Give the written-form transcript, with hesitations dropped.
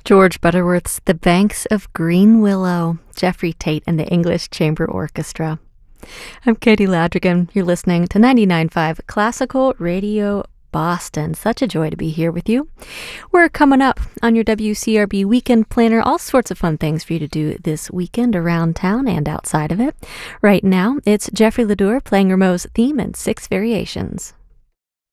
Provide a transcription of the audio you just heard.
George Butterworth's The Banks of Green Willow, Jeffrey Tate and the English Chamber Orchestra. I'm Katie Ladrigan. You're listening to 99.5 Classical Radio Boston. Such a joy to be here with you. We're coming up on your WCRB Weekend Planner. All sorts of fun things for you to do this weekend around town and outside of it. Right now, it's Jeffrey LaDour playing Rameau's theme in 6 variations.